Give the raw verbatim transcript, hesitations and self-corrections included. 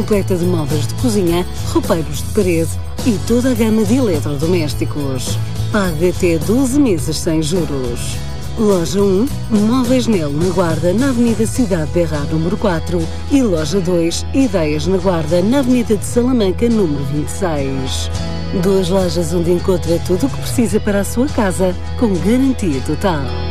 completa de móveis de cozinha, roupeiros de parede e toda a gama de eletrodomésticos. Paga até doze meses sem juros. Loja um, Móveis Nelo na Guarda, na Avenida Cidade Berra, número quatro, e Loja dois, Ideias na Guarda, na Avenida de Salamanca, número vinte e seis. Duas lojas onde encontra tudo o que precisa para a sua casa, com garantia total.